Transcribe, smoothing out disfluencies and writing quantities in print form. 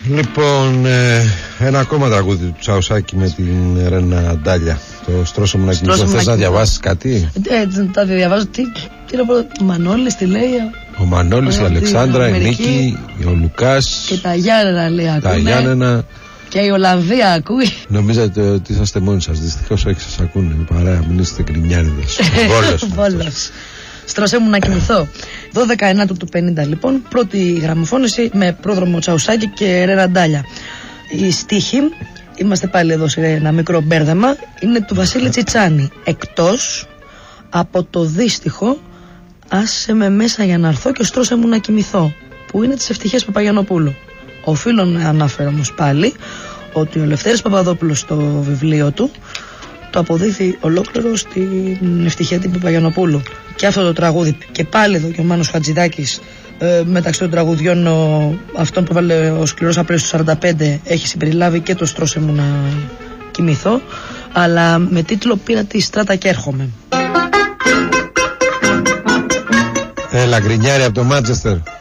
Λοιπόν, ένα ακόμα τραγούδι του Τσαουσάκη με την Ρένα Ντάλια. Το Στρώσε μου να κοιμηθώ. Θες να διαβάσεις κάτι? Τα διαβάζω. Τι να πω, Μανώλης τι λέει? Ο Μανώλης, η Αλεξάνδρα, η Νίκη, ο Λουκάς και τα Γιάννενα λέει. Τα Γιάννενα. Και η Ολλανδία ακούει. Νομίζετε ότι είσαστε μόνοι σας? Δυστυχώς όχι, σας ακούνε. Παρέα, μην είστε γκρινιάριδες. Βόλος. Στρώσε μου να κοιμηθώ. 12 του 50 λοιπόν. Πρώτη γραμμοφώνηση με πρόδρομο Τσαουσάκη και Ρένα Ντάλια. Η στίχη, είμαστε πάλι εδώ σε ένα μικρό μπέρδεμα, είναι του Βασίλη Τσιτσάνη. Εκτός από το δύστιχο άσε με μέσα για να έρθω και στρώσε μου να κοιμηθώ, που είναι της Ευτυχίας Παπαγιαννοπούλου. Οφείλω να αναφέρω όμως πάλι ότι ο Λευτέρης Παπαδόπουλος στο βιβλίο του το αποδίδει ολόκληρο στην Ευτυχία την Παπαγιαννοπούλου. Και αυτό το τραγούδι, και πάλι εδώ και ο Μάνος Χατζηδάκης, μεταξύ των τραγουδιών αυτών που βάλε ο Σκληρός Απρίλης του 45, έχει συμπεριλάβει και το Στρώσε μου να κοιμηθώ, αλλά με τίτλο Πήρα τη στράτα και έρχομαι. Έλα γκρινιάρη από το Μάντσεστερ.